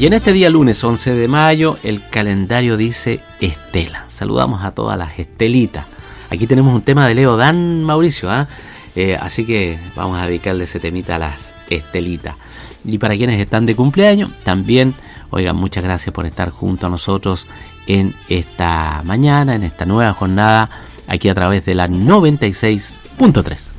Y en este día lunes 11 de mayo el calendario dice Estela. Saludamos a todas las Estelitas. Aquí tenemos un tema de Leo Dan, Mauricio, así que vamos a dedicarle ese temita a las Estelitas. Y para quienes están de cumpleaños, también, oigan, muchas gracias por estar junto a nosotros en esta mañana, en esta nueva jornada, aquí a través de la 96.3.